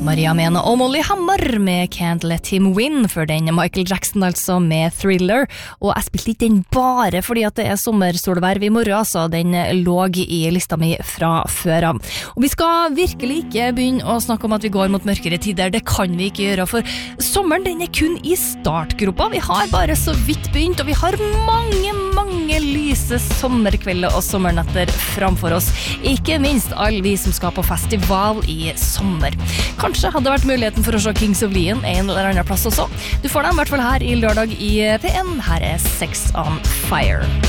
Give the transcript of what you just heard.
Maria Mena og Molly Hammar med Can't Let Him Win, for den Michael Jackson altså med Thriller, og jeg spilte ikke den bare fordi at det sommersolverv i morgen, altså den lå i lista mi fra før av. Og vi skal virkelig ikke begynne å snakke om at vi går mot mørkere tider, det kan vi ikke gjøre, for sommeren den kun i startgropa, vi har bare så vidt begynt, og vi har mange lyse sommerkvelder og sommernetter framfor oss, ikke minst alle vi som skal på festival i sommer. Kanskje hadde vært muligheten for å se Kings of Leon en eller annen plass også. Du får dem i hvert fall her i lørdag i P1. Her Sex on Fire.